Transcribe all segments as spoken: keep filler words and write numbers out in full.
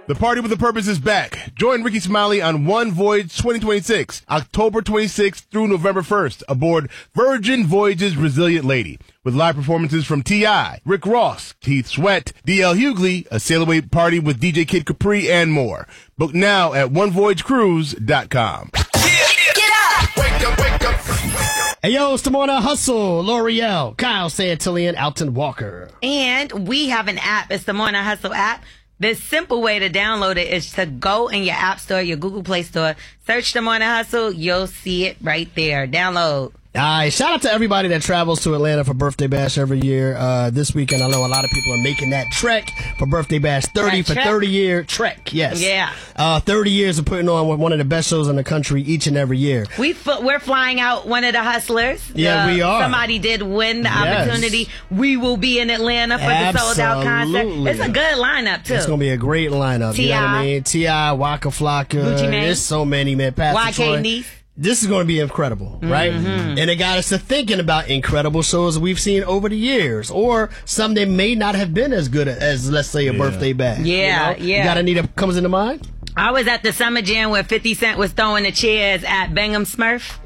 The Party with a Purpose is back. Join Ricky Smiley on One Voyage twenty twenty-six, October twenty-sixth through November first, aboard Virgin Voyage's Resilient Lady, with live performances from T I, Rick Ross, Keith Sweat, D L Hughley, a sail-away party with D J Kid Capri, and more. Book now at one voyage cruise dot com. Get up! Wake up, wake up. Hey, yo, it's the Morning Hustle. L'Oreal, Kyle Santillan, Alton Walker. And we have an app. It's the Morning Hustle app. The simple way to download it is to go in your App Store, your Google Play Store, search the Morning Hustle. You'll see it right there. Download. All right, shout out to everybody that travels to Atlanta for Birthday Bash every year. Uh, this weekend, I know a lot of people are making that trek for Birthday Bash thirty That for trek? thirty year trek. Yes. Yeah. Uh, thirty years of putting on one of the best shows in the country each and every year. We f- we're flying out one of the hustlers. Yeah, Uh, we are. Somebody did win the Yes. opportunity. We will be in Atlanta for the sold out concert. Absolutely. It's a good lineup too. It's going to be a great lineup. You know what I T I mean? T I, Waka Flocka. Gucci Mane. There's so many, man. Pastor Y K Troy. Niece. This is going to be incredible, right? Mm-hmm. And it got us to thinking about incredible shows we've seen over the years, or some that may not have been as good as, let's say, a Yeah. Birthday Bash. Yeah, you know? yeah. You got any that comes into mind? I was at the Summer Jam where fifty Cent was throwing the chairs at Bingham Smurf.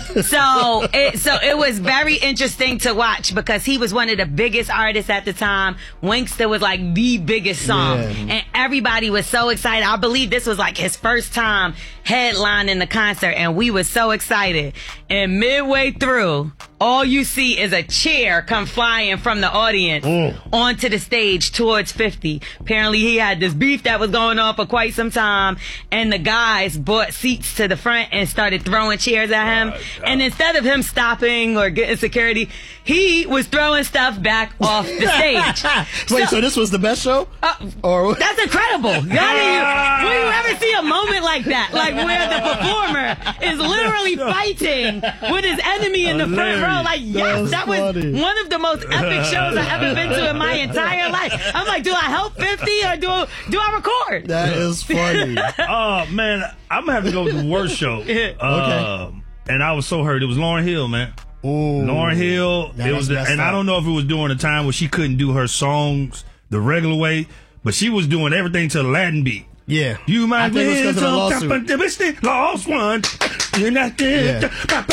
so it so it was very interesting to watch because he was one of the biggest artists at the time. Winkster was like the biggest song, Yeah. and everybody was so excited. I believe this was like his first time headlining the concert, and we were so excited. And midway through, all you see is a chair come flying from the audience Mm. onto the stage towards fifty. Apparently, he had this beef that was going on for quite some time, and the guys brought seats to the front and started throwing chairs at him. And instead of him stopping or getting security, he was throwing stuff back off the stage. Wait, so, this was the best show? Uh, or That's incredible. How do you, will you ever see a moment like that? Like where the performer is literally fighting with his enemy in the front row. Like, yes, That's that was funny. one of the most epic shows I've ever been to in my entire life. I'm like, do I help fifty or do, do I record? That is funny. Oh, man, I'm going to have to go with the worst show. Uh, and I was so hurt. It was Lauryn Hill, man. Ooh. Lauryn Hill. Now It was, that's and messed I up. don't know if it was during a time where she couldn't do her songs the regular way, but she was doing everything to the Latin beat. Yeah. You might I think it was be 'cause of the lawsuit. lost one. You're not there.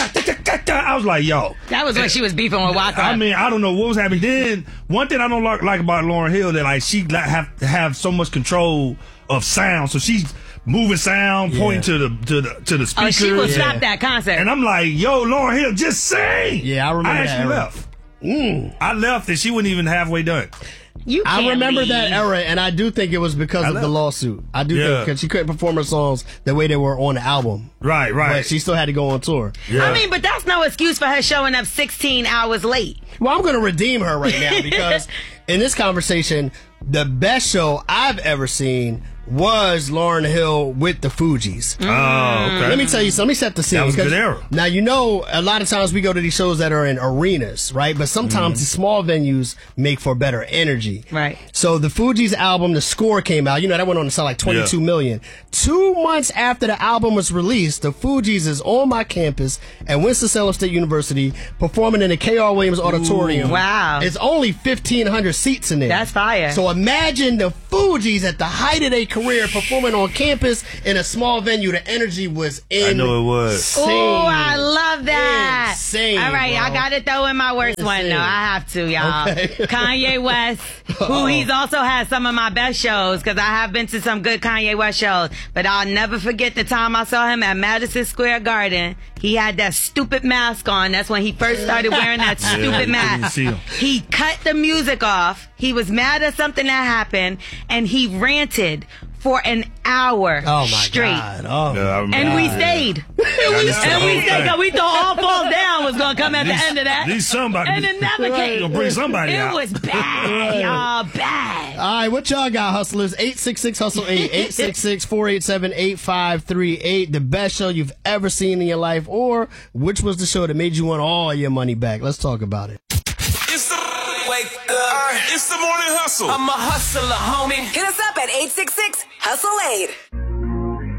I was like, yo. That was when she was beefing with Waka. I mean, I don't know what was happening. Then one thing I don't like, like about Lauryn Hill that like she like, have to have so much control of sound, so she's moving sound, Yeah. pointing to the to the to the speaker. oh, she will Yeah. stop that concert. And I'm like, yo, Lauryn Hill, just sing. Yeah, I remember I that actually era. left. Mm. I left and she wasn't even halfway done. you I can't remember leave. that era, and I do think it was because I of the love- lawsuit. I do think Yeah. because she couldn't perform her songs the way they were on the album. Right, right. But she still had to go on tour. Yeah. I mean, but that's no excuse for her showing up sixteen hours late. Well, I'm going to redeem her right now because in this conversation, the best show I've ever seen was Lauryn Hill with the Fugees. Oh, okay. Let me tell you something. Let me set the scene. That was a 'cause good era. Now, you know, a lot of times we go to these shows that are in arenas, right? But sometimes the small venues make for better energy. Right. So the Fugees album, The Score, came out. You know, that went on to sell like twenty-two Yeah. million. Two months after the album was released, the Fugees is on my campus at Winston-Salem State University performing in the K R. Williams Auditorium. Wow. It's only fifteen hundred seats in there. That's fire. So imagine the Fugees at the height of their career performing on campus in a small venue. The energy was insane. I know it was. Oh, I love that. Insane, All right, bro. I got to throw in my worst one, Insane. though. I have to, y'all. Okay. Kanye West, who Uh-oh. he's also had some of my best shows, because I have been to some good Kanye West shows. But I'll never forget the time I saw him at Madison Square Garden. He had that stupid mask on. That's when he first started wearing that Yeah, stupid you mask. couldn't see him. He cut the music off. He was mad at something that happened, and he ranted for an hour Oh my straight. God. Oh. Yeah, I remember. And we Yeah. stayed. and we, that's and the we whole stayed thing. because we thought All Falls Down was going to come at the These- end of that. these somebody- And it never came. Gonna bring somebody it out. was bad, y'all, bad. All right, what y'all got, hustlers? eight six six hustle eight, eight six six, four eight seven, eight five three eight. The best show you've ever seen in your life, or which was the show that made you want all your money back? Let's talk about it. It's the wake up. It's the morning hustle. I'm a hustler, homie. Hit us up at eight six six hustle eight.